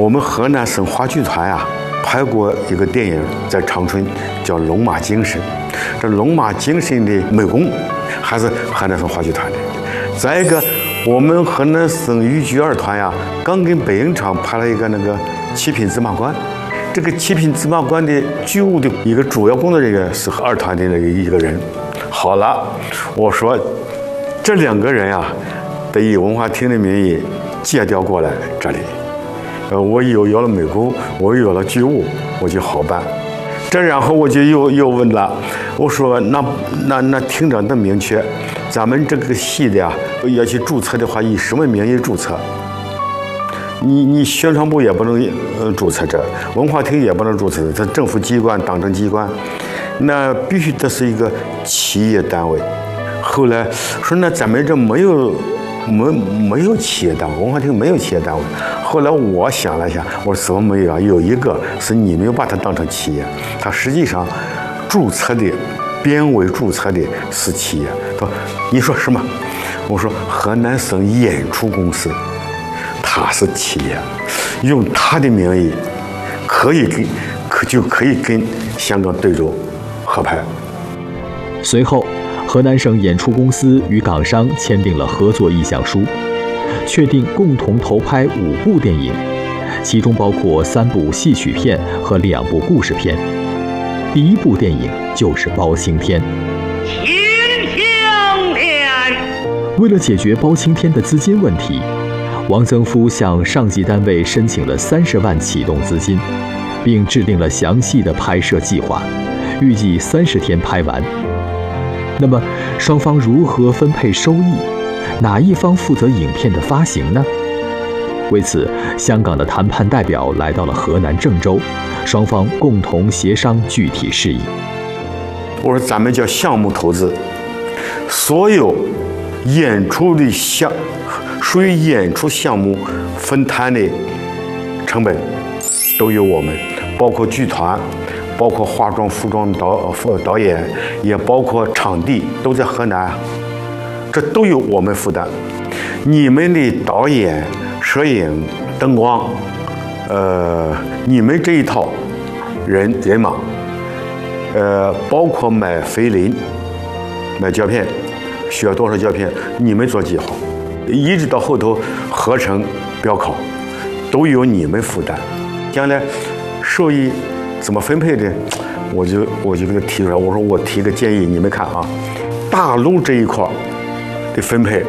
我们河南省话剧团啊拍过一个电影，在长春叫《龙马精神》。这龙马精神的美工还是河南省话剧团的。再一个，我们河南省豫剧二团呀，刚跟北影厂拍了一个那个《七品芝麻官》。这个《七品芝麻官》的剧务的一个主要工作人员是二团的一个人。好了，我说这两个人呀，得以文化厅的名义借调过来这里。我有了美工，我有了剧务，我就好办。这然后我就又问了，我说那厅长的明确，咱们这个戏的呀，要去注册的话，以什么名义注册？你宣传部也不能注册这，文化厅也不能注册这政府机关、党政机关，那必须得是一个企业单位。后来说那咱们这没有企业单位，文化厅没有企业单位。后来我想了一下，我说怎么没有啊？有一个是你没有把它当成企业，它实际上注册的编委注册的是企业。他说你说什么？我说河南省演出公司。他是企业，用他的名义可以跟香港对州合拍。 随后，河南省演出公司与港商签订了合作意向书，确定共同投拍5部电影，其中包括3部戏曲片和2部故事片。第1部电影就是《包青天》。为了解决包青天的资金问题，王曾夫向上级单位申请了30万启动资金，并制定了详细的拍摄计划，预计30天拍完。那么，双方如何分配收益？哪一方负责影片的发行呢？为此，香港的谈判代表来到了河南郑州，双方共同协商具体事宜。 我说咱们叫项目投资，所有演出的属于演出项目分摊的成本都由我们，包括剧团，包括化妆服装导演，也包括场地，都在河南，这都由我们负担。你们的导演、摄影、灯光，你们这一套人马，包括买菲林、买胶片，需要多少胶片，你们做计划。一直到后头合成标考，都由你们负担。将来收益怎么分配的，我就给他提出来。我说我提个建议，你们看啊，大陆这一块的分配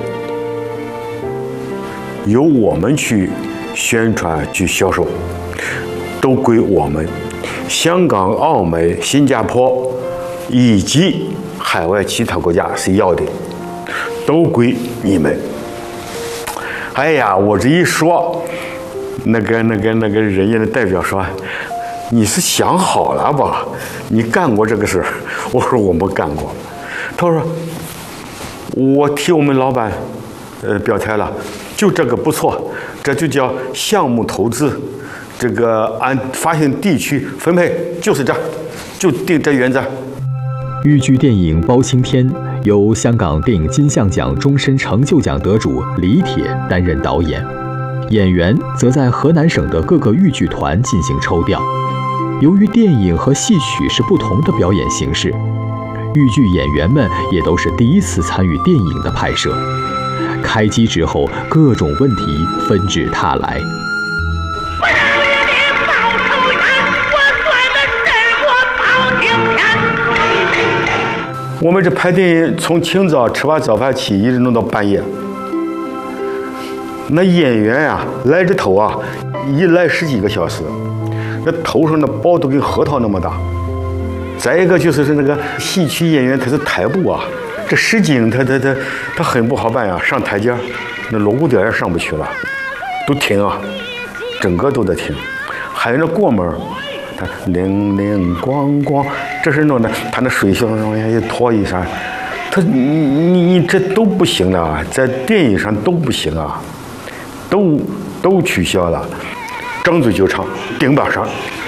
由我们去宣传去销售，都归我们。香港、澳门、新加坡以及海外其他国家是要的，都归你们。哎呀，我这一说，那个人家的代表说，你是想好了吧？你干过这个事儿？我说我没干过。他说我替我们老板表态了，就这个不错，这就叫项目投资，这个按发行地区分配就是这，就定这原则。 豫剧电影《包青天》由香港电影金像奖终身成就奖得主李铁担任导演，演员则在河南省的各个豫剧团进行抽调。由于电影和戏曲是不同的表演形式，豫剧演员们也都是第一次参与电影的拍摄。开机之后，各种问题纷至沓来。 我们这拍电影从清早吃完早饭起，一直弄到半夜。那演员呀，来这头啊，一来10几个小时，那头上的包都跟核桃那么大。再一个就是那个戏曲演员，他是台步啊，这实景他很不好办呀，上台阶，那锣鼓点也上不去了，都停啊，整个都在停。还有那过门，他铃铃咣咣。这是弄的，他那水箱上面一拖一下，你这都不行了，在电影上都不行啊，都取消了，张嘴就唱，顶把上。